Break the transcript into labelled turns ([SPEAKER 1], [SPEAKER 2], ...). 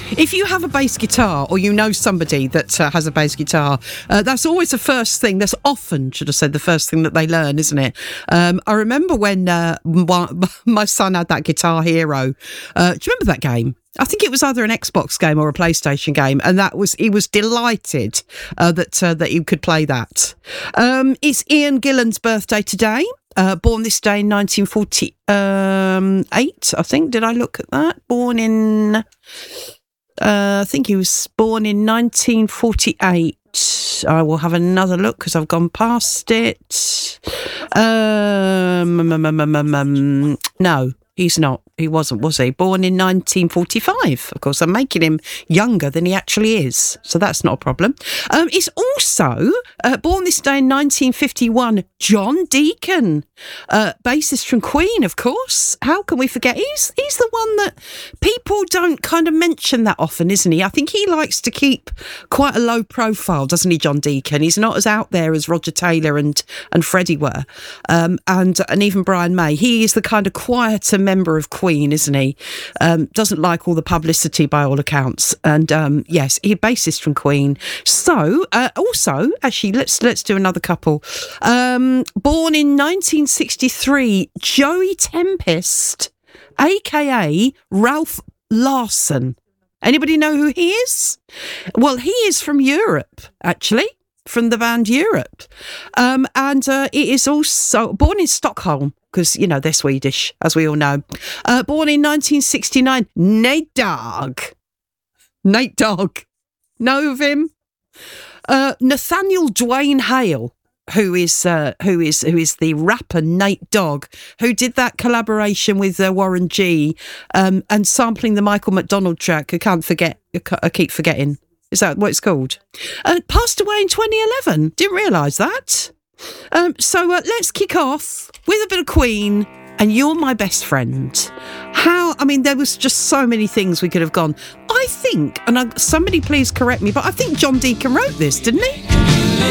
[SPEAKER 1] If you have a bass guitar or you know somebody that has a bass guitar, that's always the first thing. That's often, should have said, the first thing that they learn, isn't it? I remember when my son had that Guitar Hero. Do you remember that game? I think it was either an Xbox game or a PlayStation game, and he was delighted that he could play that. It's Ian Gillan's birthday today. Born this day in 1948, I think. Did I look at that? Born in... I think he was born in 1948. I will have another look because I've gone past it. No, he's not. He wasn't, was he? Born in 1945. Of course, I'm making him younger than he actually is, so that's not a problem. He's also born this day in 1951. John Deacon, bassist from Queen, of course. How can we forget? He's the one that people don't kind of mention that often, isn't he? I think he likes to keep quite a low profile, doesn't he, John Deacon? He's not as out there as Roger Taylor and Freddie were, and even Brian May. He is the kind of quieter member of Queen, isn't he? Doesn't like all the publicity by all accounts. And yes, he's bassist from Queen. So also, actually, let's do another couple. Born in 1963, Joey Tempest, aka Ralph Larson. Anybody know who he is? Well, he is from Europe, actually, from the band Europe. And he is also born in Stockholm, because, you know, they're Swedish, as we all know. Born in 1969, Nate Dogg. Nate Dogg. Know of him? Nathaniel Dwayne Hale, who is the rapper Nate Dogg, who did that collaboration with Warren G, and sampling the Michael McDonald track. I keep forgetting. Is that what it's called? Passed away in 2011. Didn't realise that. So let's kick off with a bit of Queen and You're My Best Friend. There was just so many things we could have gone. I think, and somebody please correct me, but I think John Deacon wrote this, didn't he?